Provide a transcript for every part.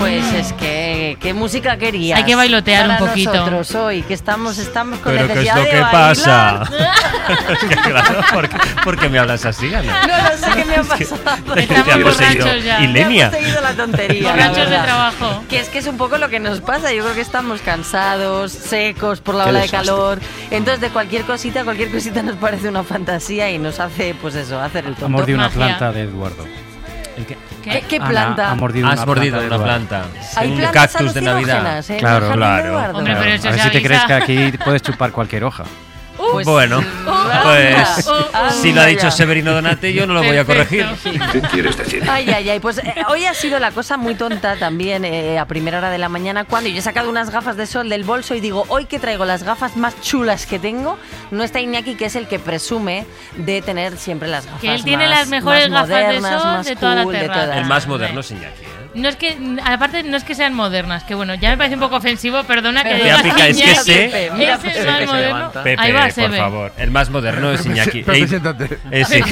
Pues es que, ¿qué música querías? Hay que bailotear para un poquito. Nosotros hoy, que estamos con Pero ¿qué es necesidad lo de que bailar. pasa? Claro, ¿por qué me hablas así, Ana? No sé qué me ha pasado. ¿Qué te ha Estamos poseído? borrachos ya. ¿Y Lenia? Me ha poseído la tontería. Borrachos la de verdad. trabajo. Que es lo que nos pasa. Yo creo que estamos cansados, secos por la Qué ola de desastre. calor. Entonces, de cualquier cosita nos parece una fantasía y nos hace, pues eso, hacer el Ha tonto. mordido una Magia. planta de Eduardo. ¿El qué? ¿Qué Ana planta? ha mordido Has mordido una Eduardo. planta. Hay Un plantas cactus de Navidad. alucinógenas, ¿eh? Claro, En el jardín de claro. Eduardo. Hombre, pero eso A ver se si te crees avisa. que aquí puedes chupar cualquier hoja. Pues, Bueno, pues anda, si lo ha dicho ya. Severino Donate, yo no lo voy a corregir. Perfecto. ¿Qué quieres decir? Ay, pues hoy ha sido la cosa muy tonta también a primera hora de la mañana cuando yo he sacado unas gafas de sol del bolso y digo, hoy que traigo las gafas más chulas que tengo, no está Iñaki, que es el que presume de tener siempre las gafas Que él tiene más- las mejores más gafas de modernas, sol más de toda la cool, de terraza. todas. El más moderno es Iñaki, ¿eh? No es que, aparte, no es que sean modernas, que bueno, ya me parece un poco ofensivo, perdona que Pero digas pica, es que Iñaki, sé- Mira, es el Pepe, más que se moderno. levanta. Pepe, Ahí va, por Sebe. favor. El más moderno es Iñaki. Pepe, siéntate. Sí.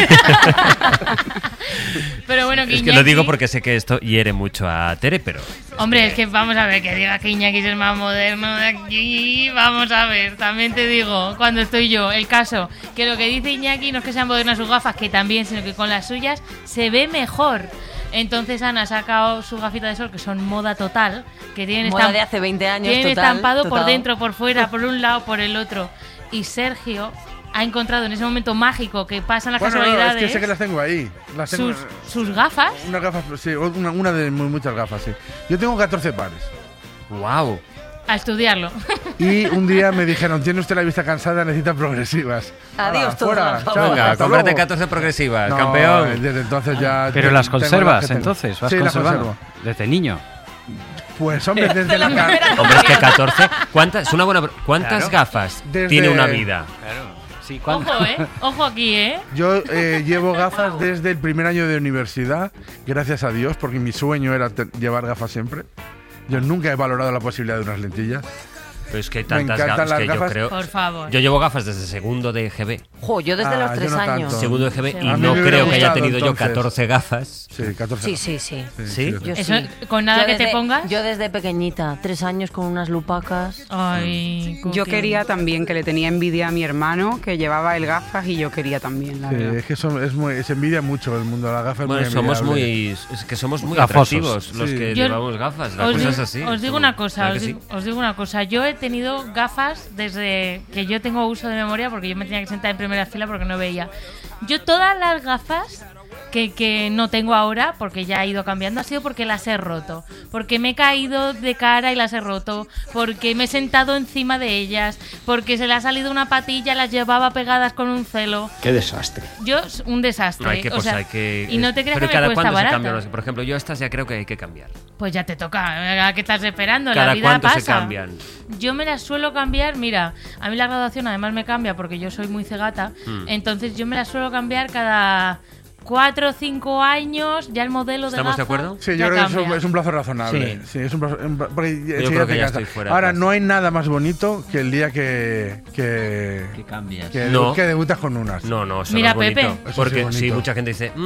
Pero bueno, que Es que lo Iñaki- digo porque sé que esto hiere mucho a Tere, pero... Hombre, es que vamos a ver, que diga que Iñaki es el más moderno de aquí, vamos a ver, también te digo, cuando estoy yo, el caso, que lo que dice Iñaki no es que sean modernas sus gafas, que también, sino que con las suyas se ve mejor. Entonces Ana ha sacado su gafita de sol, que son moda total, que tienen, Moda de hace 20 años, tienen total, estampado por total. dentro, por fuera, por un lado, por el otro. Y Sergio ha encontrado en ese momento mágico que pasan las Bueno, no, es casualidades que sé que las tengo ahí. Las tengo, sus gafas. unas gafas, sí, una de muchas gafas, sí. Yo tengo 14 pares. ¡Wow! A estudiarlo. Y un día me dijeron, tiene usted la vista cansada, necesita progresivas. Adiós, Hala, todo, fuera, por favor. chao, Venga, hasta cómprate luego. 14 progresivas, No, campeón. Desde entonces ya... Pero las tengo conservas, las que tengo. entonces, vas Sí, las conservando. conservo. Desde niño. Pues hombre, desde la Hombre, es que 14... ¿Cuántas Claro. gafas Desde- tiene una vida? Claro. Sí, Ojo, ojo aquí, Yo llevo gafas desde el primer año de universidad, gracias a Dios, porque mi sueño era llevar gafas siempre. Yo nunca he valorado la posibilidad de unas lentillas. Pero es que hay Me tantas encantan gafas las que yo gafas. creo... por favor. Yo llevo gafas desde segundo de GB. Jo, yo desde los yo 3 no años. tanto. Segundo de GB Sí. y A mí no me hubiera creo que haya gustado, tenido yo entonces. 14 gafas. Sí, 14. Sí. ¿Sí? Yo Eso, sí. con nada Yo que te desde- pongas. Yo desde pequeñita, 3 años con unas lupacas. Ay, Yo Cookie. quería también, que le tenía envidia a mi hermano, que llevaba el gafas, y yo quería también, la Sí, verdad. es que se envidia mucho el mundo de las gafas. Bueno, muy somos envidiable. muy... Es que somos muy Gafosos. atractivos los Sí. que Yo- llevamos gafas. La Os, cosa di- es así. os digo una cosa, ¿Verdad que sí? os digo una cosa. Yo he tenido gafas desde que yo tengo uso de memoria, porque yo me tenía que sentar en primera fila porque no veía. Yo todas las gafas que no tengo ahora, porque ya he ido cambiando, ha sido porque las he roto. Porque me he caído de cara y las he roto. Porque me he sentado encima de ellas. Porque se le ha salido una patilla, las llevaba pegadas con un celo. Qué desastre. Yo, un desastre. Hay que, O pues sea, hay que... y no te creas Pero que me cada cuesta cuándo se barato. cambian. Por ejemplo, yo estas ya creo que hay que cambiar. Pues ya te toca. ¿A qué estás esperando? ¿Cada La vida cuánto pasa. se cambian? Yo me las suelo cambiar, mira, a mí la graduación además me cambia porque yo soy muy cegata, entonces yo me las suelo cambiar cada 4 o 5 años, ya el modelo de ¿Estamos de gafa acuerdo? Sí, ya yo creo que cambia. es un plazo razonable. Sí. Sí, es un plazo, porque enseguida creo que te ya cansa. estoy fuera Ahora, de no hay nada más bonito que el día que Que cambias. No. que debutas con unas. No, eso Mira, no es bonito. Pepe. Eso Porque sí es bonito. sí, mucha gente dice...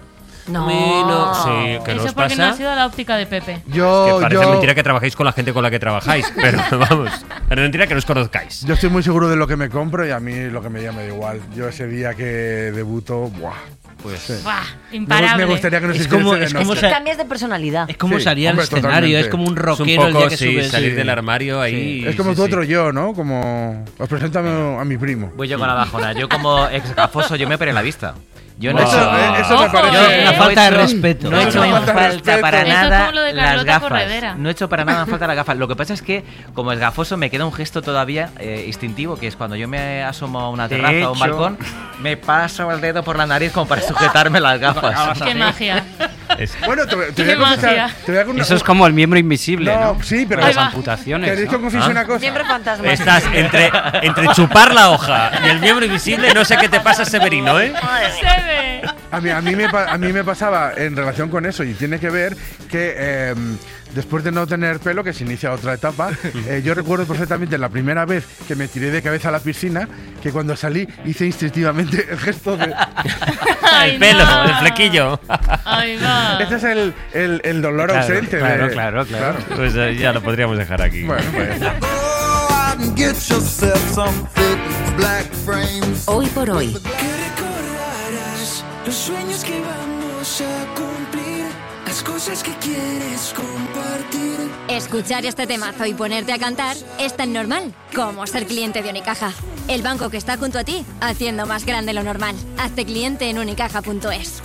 No. a mí no. Sí, ¿qué Eso nos porque no pasa? ha sido la óptica de Pepe. Yo, Que parece yo, mentira que trabajéis con la gente con la que trabajáis, pero vamos, es mentira que no os conozcáis. yo estoy muy seguro de lo que me compro y a mí lo que me llama da igual. Yo ese día que debuto, ¡buah! Pues Sí. ¡Buah! Me Imparable. gustaría que nos Es hiciese como- de es noche. como Que sa- cambias de personalidad. Es como Sí, salir al hombre, escenario, totalmente. es como un es un rockero el poco, día que sí, subes. salir Sí. del armario ahí. Es como sí, tu sí. otro yo, ¿no? Como os presento a mi primo. Voy yo con la bajona. Yo como ex gafoso yo me operé la vista. Yo no he Wow. hecho... Eso me Ojo, parece. Yo, una ¿eh? falta de No he hecho- respeto. No he hecho Una en falta de falta respeto. para Eso es nada como lo de las Carlota gafas. Corredera. No he hecho para nada en falta las gafas. Lo que pasa es que, como es gafoso, me queda un gesto todavía instintivo, que es cuando yo me asomo a una De terraza o un hecho- balcón, me paso el dedo por la nariz como para sujetarme las gafas. ¡Qué magia! Bueno, te voy Qué a confesar. magia. Te voy a con- Eso es como el miembro invisible, No, ¿no? sí, pero Las Ahí va. amputaciones. ¿Queréis que ¿no? confiese una cosa? Siempre fantasma. Estás entre chupar la hoja y el miembro invisible, no sé qué te pasa, Severino, ¿eh? nieve. A mí me pasaba en relación con eso, y tiene que ver que después de no tener pelo, que se inicia otra etapa, yo recuerdo perfectamente la primera vez que me tiré de cabeza a la piscina, que cuando salí hice instintivamente el gesto de... El pelo, no. el flequillo. Ahí va. Ese es el dolor ausente. Claro. Pues ya lo podríamos dejar aquí. Bueno, pues... Hoy por hoy. Que recordarás los sueños que vamos a cumplir, las cosas que quieres compartir. Escuchar este temazo y ponerte a cantar es tan normal como ser cliente de Unicaja. El banco que está junto a ti, haciendo más grande lo normal. Hazte cliente en unicaja.es.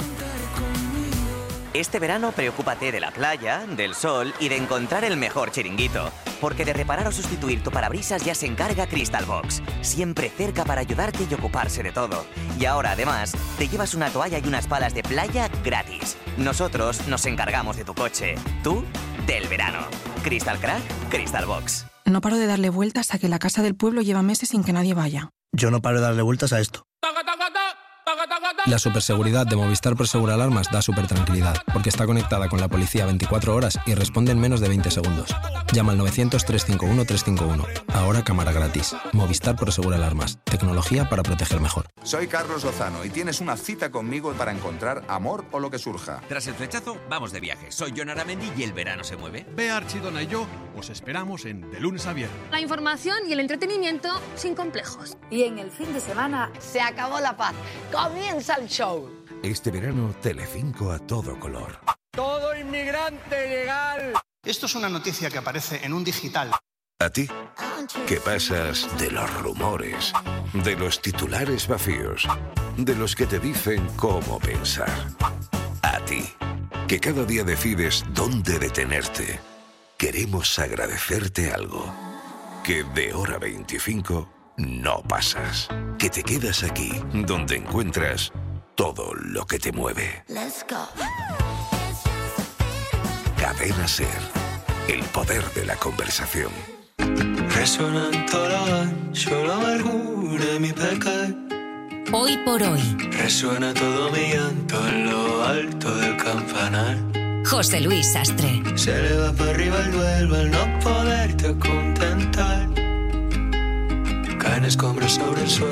Este verano preocúpate de la playa, del sol y de encontrar el mejor chiringuito. Porque de reparar o sustituir tu parabrisas ya se encarga Crystal Box. Siempre cerca para ayudarte y ocuparse de todo. Y ahora, además, te llevas una toalla y unas palas de playa gratis. Nosotros nos encargamos de tu coche. Tú, del verano. Crystal Crack, Crystal Box. No paro de darle vueltas a que la casa del pueblo lleva meses sin que nadie vaya. Yo no paro de darle vueltas a esto. La superseguridad de Movistar Prosegur Alarmas da supertranquilidad, porque está conectada con la policía 24 horas y responde en menos de 20 segundos. Llama al 900-351-351. Ahora cámara gratis. Movistar Prosegur Alarmas. Tecnología para proteger mejor. Soy Carlos Lozano y tienes una cita conmigo para encontrar amor o lo que surja. Tras el flechazo, vamos de viaje. Soy Jon Aramendi y el verano se mueve. Bea Archidona y yo os esperamos en De Lunes a Viernes. La información y el entretenimiento sin complejos. Y en el fin de semana se acabó la paz. Comienza el show. Este verano, Telecinco a todo color. Todo inmigrante legal. Esto es una noticia que aparece en un digital. ¿A ti? ¿Qué pasas de los rumores, de los titulares vacíos, de los que te dicen cómo pensar? A ti, que cada día decides dónde detenerte. Queremos agradecerte algo. Que de hora 25 no pasas. Que te quedas aquí, donde encuentras todo lo que te mueve. Let's go. Cadena SER. El poder de la conversación. Resuena en todo lo ancho la amargura de mi pecado. Hoy por hoy. Resuena todo mi llanto en lo alto del campanar. José Luis Sastre. Se eleva para arriba el duelo al no poderte contentar. Caen escombros sobre el suelo.